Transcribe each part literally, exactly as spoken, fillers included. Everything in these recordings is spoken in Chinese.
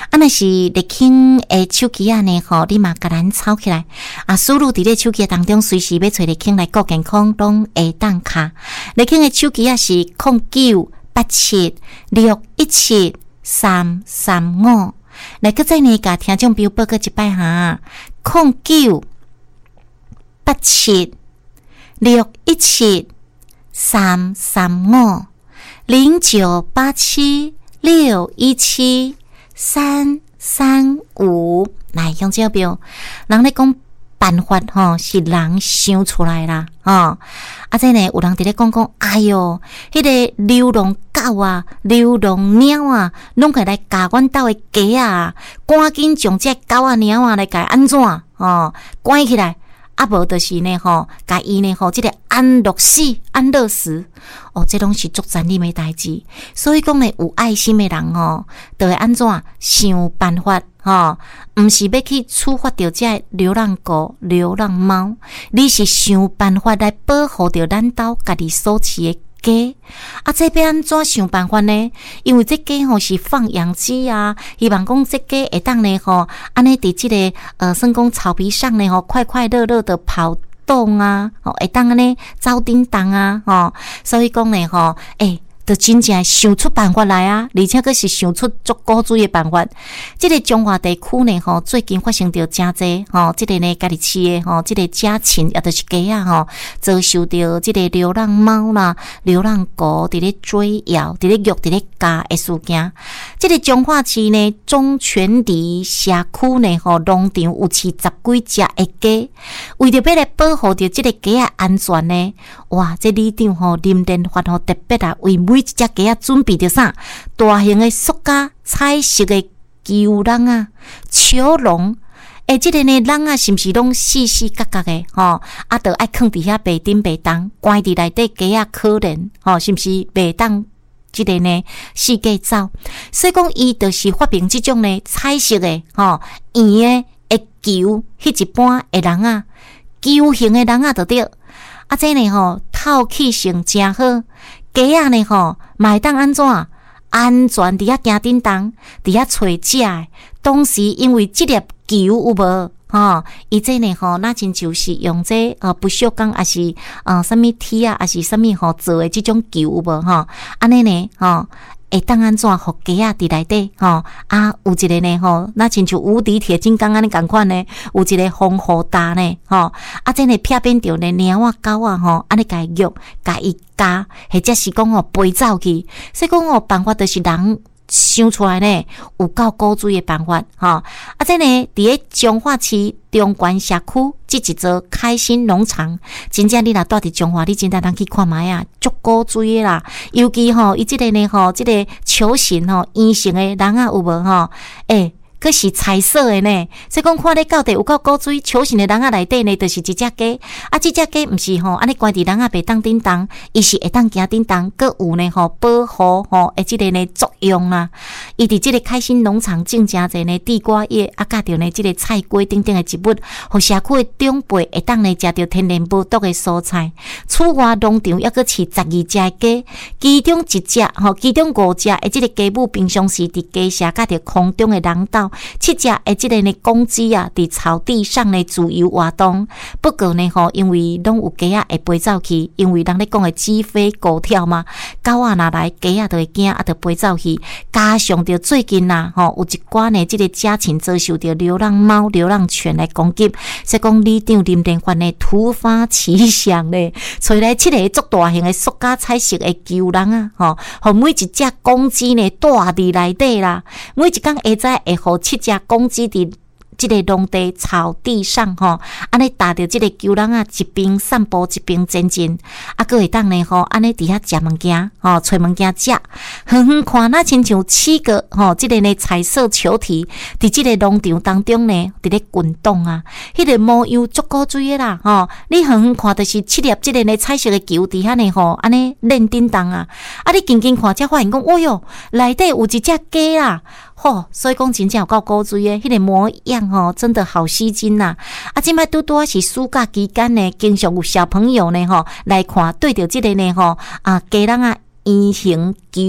啊，若是立轻诶手机啊呢吼，你嘛甲咱抄起来啊，输入伫咧手机当中，随时要找立轻来顾健康，拢会当卡。立轻诶手机啊是零九八七六一七三三五。来，搁再呢，甲听众朋友报告一摆哈，零九八七六一七三三五零九八七六一七三三五。来，乡亲朋友，人咧讲办法吼，是人想出来啦，吼、哦。啊，这呢，有人伫咧讲讲，哎哟，迄、那个流浪狗啊、流浪猫啊，拢起来咬阮兜的鸡啊，赶紧将这狗啊、猫啊来甲安怎哦，关起来。啊，无就是呢吼，甲伊呢吼，即、这个安乐死、安乐死，哦，这拢是足残忍的代志。所以讲呢，有爱心的人吼，就会安怎想办法吼，毋是要去处罚着这流浪狗、流浪猫，你是想办法来保护着咱兜家己所饲的鸡。啊，这要安怎想办法呢？因为这鸡吼是放养鸡啊，希望讲这鸡会当呢吼，安尼伫即个呃，算讲草皮上呢吼，快快乐乐的跑动啊，吼会当安尼走叮当啊，吼，所以讲呢吼，诶、欸。就真正想出办法来啊，而且佫是想出足古锥的办法。即、这个中华地区呢，吼最近发生着真济吼，即、这个呢家己饲的吼，即、这个家禽也就是鸡啊吼，遭受着即个流浪猫啦、流浪狗伫咧追咬、伫咧虐、伫咧咬的事件。即、这个彰化市呢，中泉里社区呢，吼农场有饲十几只的鸡，为着要来保护着即个鸡的安全呢，哇！这里长吼林连发吼特别啊，为每一只鸡啊准备着啥大型的塑胶彩色的球笼啊、球笼。诶，即个呢笼啊，是毋是拢细细角角的吼？啊，着爱放伫遐白顶白当，关伫内底鸡啊可怜吼，是毋是袂当？即个呢，四界走，所以讲伊就是发明即种呢彩色的吼圆的的球，迄一般的笼啊，球形的笼啊，就对。啊，这呢吼透气性真好，鸡仔呢吼，嘛会当安怎安全伫遐行叮当，伫遐找食的。当时因为即粒球有无？吼，伊这呢吼，那真就是用这呃不锈钢，还是呃什么铁啊，还是什么吼做的这种球有无？吼，安尼呢吼，会当安怎互鸡仔伫内底吼啊？有一个呢吼，那亲像无敌铁金刚安尼共款呢，有一个防护搭呢吼，啊这呢撇边着呢猫啊狗啊吼，安尼甲伊虐，甲伊咬，或者是讲吼飞走去，所以讲吼办法就是人想出来呢，有够古锥的办法吼。啊，这呢，伫咧彰化市中关社区，即一座开心农场，真正你若住伫彰化，你真正通去看卖啊，足古锥的啦。尤其吼，伊即个呢吼，即、這个球形吼圆形的笼啊，有无吼？诶、欸。佫是彩色的呢，所以讲看咧到底有够古锥球形的笼仔内底呢，就是一只鸡。啊，这只鸡毋是吼，安尼关伫笼仔袂当叮当，伊是会当行叮当，佫有呢吼保护吼诶，即个呢作用啦。伊伫即个开心农场种真侪呢地瓜叶，啊，甲着呢即个菜瓜等等的植物，互社区的长辈会当呢食着天然无毒的蔬菜。此外，农场抑佫饲十二只鸡，其中一只吼，其中五只诶，即个鸡母平常时伫鸡舍甲着空中的笼斗。七只诶，即个呢公鸡啊，伫草地上呢自由活动。不过呢，吼，因为拢有鸡啊会飞走去，因为人咧讲诶鸡飞狗跳嘛，狗啊若来，鸡啊就会惊，啊就飞走去。加上着最近呐，吼有一寡呢，即个家禽遭受着流浪猫、流浪犬来攻击，所以讲里长林连发呢突发奇想呢，找来七个足大型诶塑胶彩色诶球笼啊，吼，互每一只公鸡呢住伫内底啦，每一工下早会互七只公鸡伫即个农地草地上吼，安尼搭着即个球笼啊，一边散步一边前进，啊，佫会当呢吼，安尼伫遐食物件吼，找物件食，远远看那亲像七个吼，即个呢彩色球体伫即个农场当中呢，伫咧滚动啊，迄个模样足古锥的啦吼，你远远看就是七粒即个呢彩色的球伫遐呢吼，安尼练叮当啊，啊，你近近看才发现讲，哦哟，内底有一只鸡啦。吼，所以讲真正有够古锥的，迄个模样吼，真的好吸睛呐！啊，即摆拄拄是暑假期间呢，经常有小朋友呢吼来看，对着即个呢吼啊，鸡笼啊圆形球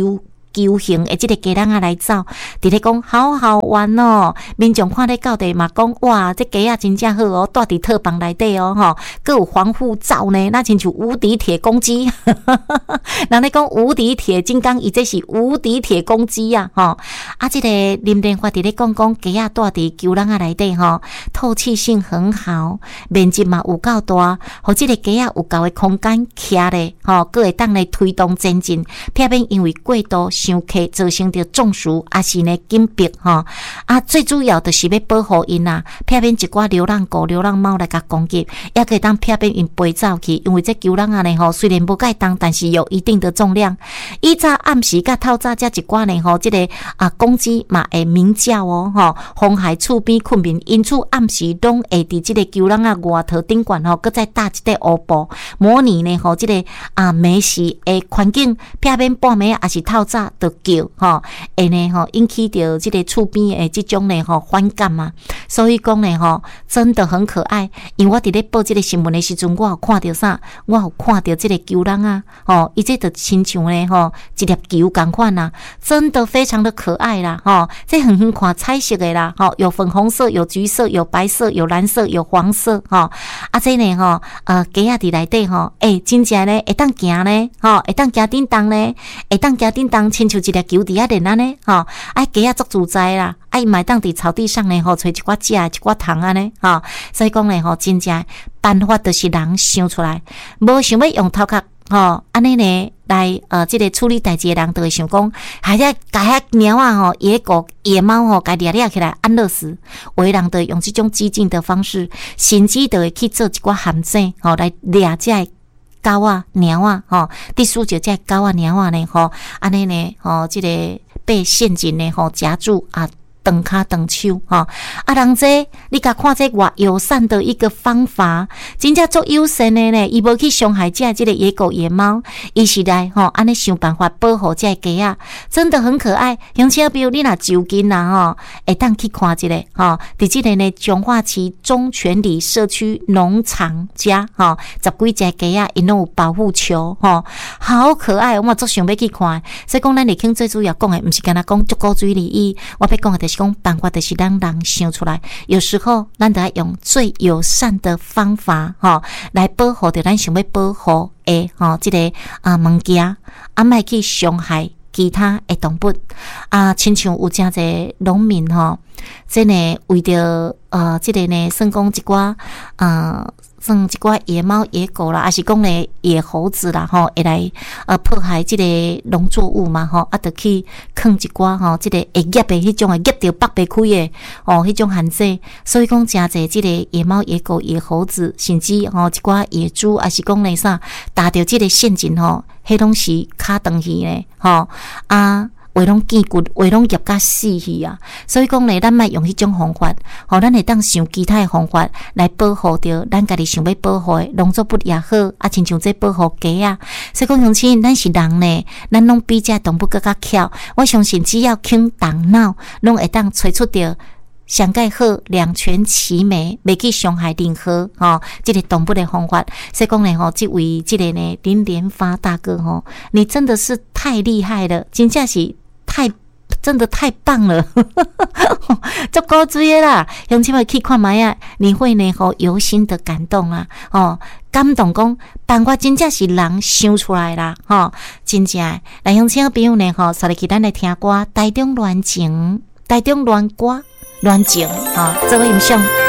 球形的这个鸡仔来走，伫咧讲好好玩哦。民众看咧到底嘛讲哇，这鸡仔真正好哦，住伫特房内底哦吼，佮有防护罩呢，那亲像无敌铁公鸡。人咧讲无敌铁金刚，伊这是无敌铁公鸡啊吼。啊，这个林连发伫咧讲讲鸡仔住伫球笼仔内底吼，透气性很好，面积嘛有够大，互这个鸡仔有够的空间徛咧吼，佮会当来推动前进，避免因为过度伤客造成着中暑，还是呢紧迫吼。啊，最主要就是要保护因啊，避免一寡流浪狗、流浪猫来甲攻击，也可以当避免因飞走去。因为这球笼仔呢吼，虽然无介重，但是有一定的重量。以早暗时甲透早，这一寡呢吼，这个啊公鸡嘛会鸣叫哦吼，风害厝边困眠，因此暗时拢会伫这个球笼仔外头顶管吼，搁再搭一块乌布，模拟呢吼，这个啊美食的环境，避免半暝也是透早就叫吼，会呢吼引起着这个厝边的这种呢吼反感嘛。所以讲呢吼，真的很可爱。因为我伫咧报这个新闻的时阵，我有看到啥？我有看到这个球笼啊，吼，伊这就亲像呢吼一粒球同款啦，真的非常的可爱啦，吼，这远远看彩色的啦，吼，有粉红色，有橘色，有白色，有蓝色，有黄色，吼，啊，这呢吼，呃，鸡仔伫内底吼，诶、欸，真正呢会当行呢，吼，会当行叮当呢，会当行叮当，亲像一粒球伫遐练安尼，吼，啊，鸡仔足自在啦。啊，伊嘛当伫草地上呢，吼，找一寡食，一寡糖安尼，吼，所以讲呢，吼，真正办法就是人想出来，无想要用头壳，吼，安尼呢来呃，这个处理代志的人，就会想讲，还要甲遐猫啊，吼，野狗、野猫吼，甲掠掠起来安乐死。有的人就用这种激进的方式，甚至就会去做一寡陷阱，吼，来掠这狗啊、猫啊，吼，第四就这狗啊、猫啊呢，吼，安尼呢，吼，这个被陷阱呢，吼夹住啊。长脚长手哈，啊，人这你甲看这偌友善的一个方法，真正足友善的呢，伊无去伤害这这个野狗野猫，伊是来吼安尼想办法保护这鸡仔，真的很可爱。而且比如你若就近啦吼，会当去看一下吼，伫这个呢彰化市中泉里社区农场家吼，十几只鸡仔因拢有保护球吼，好可爱，我嘛足想要去看。所以讲咱立庆最主要讲的，毋是干那讲足古水利益，我要讲的就是讲办法，就是咱人想出来。有时候咱得要用最友善的方法，吼，来保护着咱想要保护的，吼，这个啊物件，啊，莫去伤害其他的动物啊。亲像有真侪农民吼，真呢为着呃，这个呢，算讲一寡呃。算一寡野猫、野狗啦，还是讲咧野猴子啦，吼，会来呃迫害这个农作物嘛，吼，啊，得去放一寡吼，这个会夹的迄种会夹着北北开的哦，迄种限制。所以讲真侪这个野猫、野狗、野猴子，甚至吼一寡野猪，还是讲咧啥，踏着这个陷阱吼，迄拢是卡长去咧，吼啊。话拢见骨，话拢夹甲死去啊！所以讲咧，咱莫用迄种方法，吼，咱会当想其他的方法来保护着咱家己想要保护的农作物也好，啊，亲像这保护鸡啊。所以讲，乡亲，咱是人呢，咱拢比这动物更加巧。我相信，只要肯动脑，拢会当找出着上盖好两全其美，袂去伤害任何吼，这个动物的方法。所以讲呢，吼，这位这个呢林连发大哥吼，你真的是太厉害了，真正是。太真的太棒了，足够追啦！乡亲们去看卖啊，你会呢吼由心的感动啊，哦，感动讲办法真正是人想出来啦，吼，真正来乡亲朋友呢吼，稍微去咱来听歌，台中恋情，台中恋歌，恋情啊，这位音响。